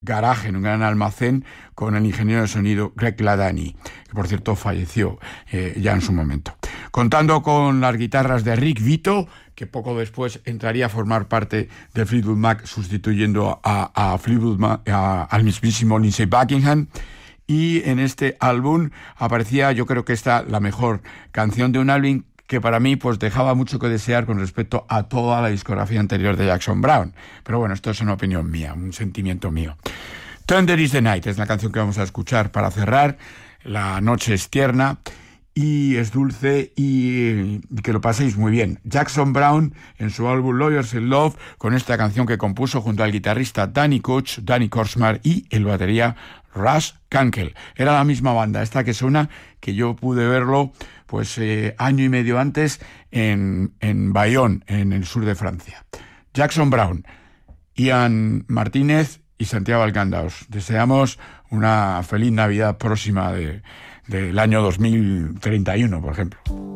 garaje, en un gran almacén, con el ingeniero de sonido Greg Ladany, que por cierto falleció ya en su momento. Contando con las guitarras de Rick Vito, que poco después entraría a formar parte de Fleetwood Mac, sustituyendo a Fleetwood Mac, al mismísimo Lindsey Buckingham. Y en este álbum aparecía, yo creo que la mejor canción de un álbum que para mí pues dejaba mucho que desear con respecto a toda la discografía anterior de Jackson Browne. Pero bueno, esto es una opinión mía, un sentimiento mío. Thunder is the Night es la canción que vamos a escuchar para cerrar. La noche es tierna y es dulce y que lo paséis muy bien. Jackson Browne en su álbum Lawyers in Love, con esta canción que compuso junto al guitarrista Danny Couch, Danny Kortchmar y el batería Russ Kunkel. Era la misma banda esta que suena, que yo pude verlo pues año y medio antes en Bayonne, en el sur de Francia. Jackson Browne, Ian Martínez y Santiago Alcanda, os deseamos una feliz Navidad próxima del año 2031, por ejemplo.